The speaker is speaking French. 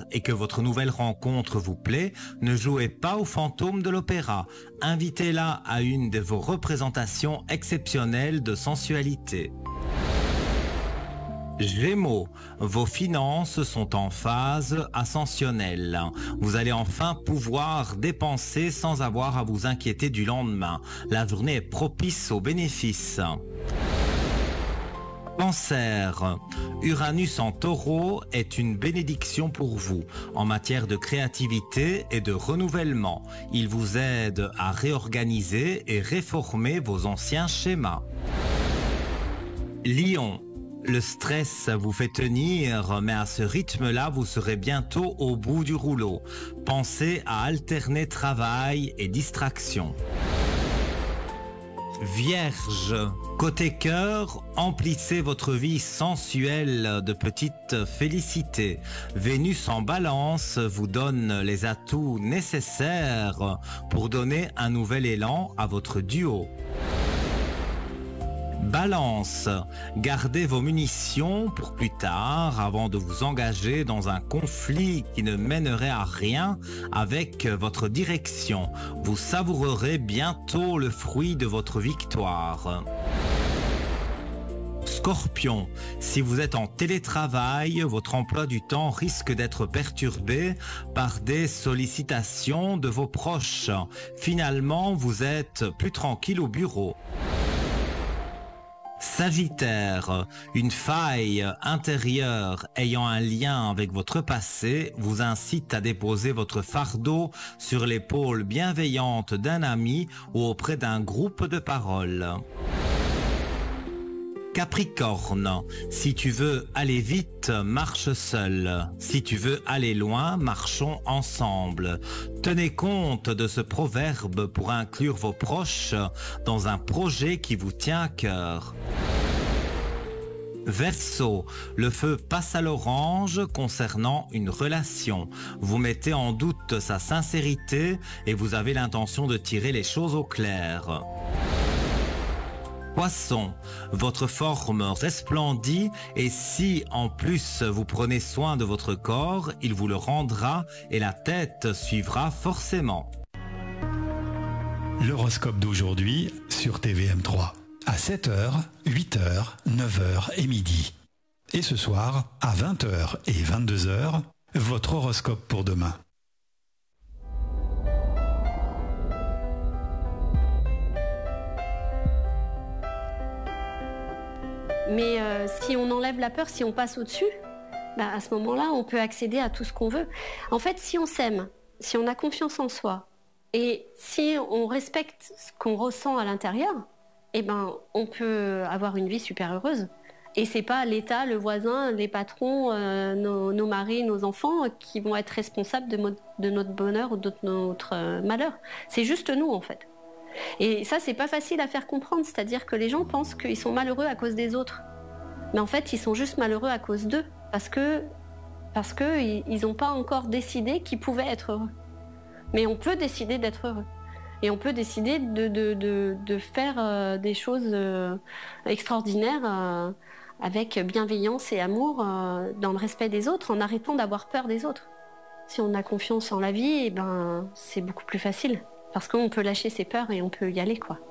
et que votre nouvelle rencontre vous plaît, ne jouez pas au fantôme de l'opéra. Invitez-la à une de vos représentations exceptionnelles de sensualité. Gémeaux, vos finances sont en phase ascensionnelle. Vous allez enfin pouvoir dépenser sans avoir à vous inquiéter du lendemain. La journée est propice aux bénéfices. Cancer, Uranus en taureau est une bénédiction pour vous en matière de créativité et de renouvellement. Il vous aide à réorganiser et réformer vos anciens schémas. Lion, le stress vous fait tenir, mais à ce rythme-là, vous serez bientôt au bout du rouleau. Pensez à alterner travail et distraction. Vierge, côté cœur, emplissez votre vie sensuelle de petites félicités. Vénus en balance vous donne les atouts nécessaires pour donner un nouvel élan à votre duo. Balance, gardez vos munitions pour plus tard avant de vous engager dans un conflit qui ne mènerait à rien avec votre direction. Vous savourerez bientôt le fruit de votre victoire. Scorpion, si vous êtes en télétravail, votre emploi du temps risque d'être perturbé par des sollicitations de vos proches. Finalement, vous êtes plus tranquille au bureau. Sagittaire, une faille intérieure ayant un lien avec votre passé vous incite à déposer votre fardeau sur l'épaule bienveillante d'un ami ou auprès d'un groupe de parole. Capricorne, si tu veux aller vite, marche seul. Si tu veux aller loin, marchons ensemble. Tenez compte de ce proverbe pour inclure vos proches dans un projet qui vous tient à cœur. Verseau, le feu passe à l'orange concernant une relation. Vous mettez en doute sa sincérité et vous avez l'intention de tirer les choses au clair. Poisson, votre forme resplendit et si en plus vous prenez soin de votre corps, il vous le rendra et la tête suivra forcément. L'horoscope d'aujourd'hui sur TVM3 à 7h, 8h, 9h et midi. Et ce soir à 20h et 22h, votre horoscope pour demain. Mais si on enlève la peur, si on passe au-dessus, à ce moment-là, on peut accéder à tout ce qu'on veut. En fait, si on s'aime, si on a confiance en soi, et si on respecte ce qu'on ressent à l'intérieur, on peut avoir une vie super heureuse. Et c'est pas l'État, le voisin, les patrons, nos maris, nos enfants qui vont être responsables de notre bonheur ou de notre malheur. C'est juste nous, en fait. Et ça, c'est pas facile à faire comprendre, c'est-à-dire que les gens pensent qu'ils sont malheureux à cause des autres. Mais en fait, ils sont juste malheureux à cause d'eux, parce que ils n'ont pas encore décidé qu'ils pouvaient être heureux. Mais on peut décider d'être heureux. Et on peut décider de faire des choses extraordinaires avec bienveillance et amour, dans le respect des autres, en arrêtant d'avoir peur des autres. Si on a confiance en la vie, c'est beaucoup plus facile. Parce qu'on peut lâcher ses peurs et on peut y aller, quoi.